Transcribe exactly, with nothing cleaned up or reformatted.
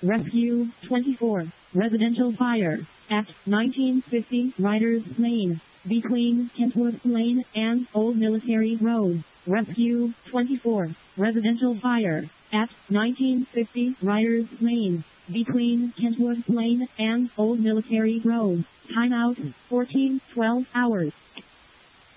Rescue twenty-four. Residential fire at nineteen fifty Riders Lane, between Kentwood Lane and Old Military Road. Rescue twenty-four. Residential fire at nineteen fifty Riders Lane, between Kentwood Lane and Old Military Road. Timeout fourteen twelve hours.